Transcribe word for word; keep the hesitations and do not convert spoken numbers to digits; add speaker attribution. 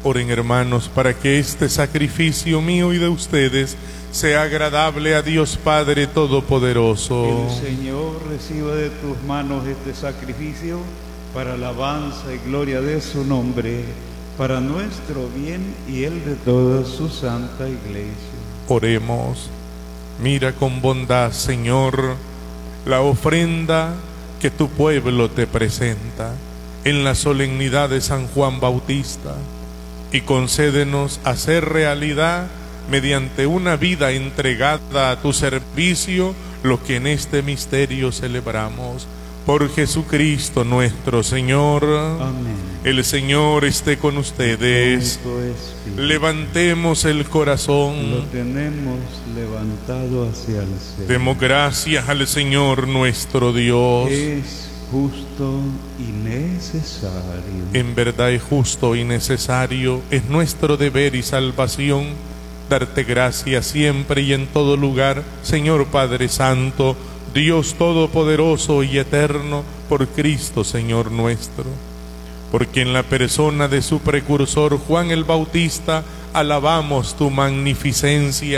Speaker 1: Oren, hermanos, para que este sacrificio mío y de ustedes sea agradable a Dios Padre Todopoderoso.
Speaker 2: El Señor reciba de tus manos este sacrificio para alabanza y gloria de su nombre, para nuestro bien y el de toda su santa Iglesia.
Speaker 1: Oremos. Mira con bondad, Señor, la ofrenda que tu pueblo te presenta en la solemnidad de San Juan Bautista, y concédenos hacer realidad mediante una vida entregada a tu servicio lo que en este misterio celebramos. Por Jesucristo nuestro Señor.
Speaker 2: Amén.
Speaker 1: El Señor esté con ustedes. Levantemos el corazón.
Speaker 2: Lo tenemos levantado hacia el cielo.
Speaker 1: Demos gracias al Señor nuestro Dios.
Speaker 2: Es justo y necesario.
Speaker 1: En verdad es justo y necesario, es nuestro deber y salvación darte gracias siempre y en todo lugar, Señor Padre Santo, Dios Todopoderoso y Eterno, por Cristo Señor nuestro. Porque en la persona de su precursor Juan el Bautista alabamos tu magnificencia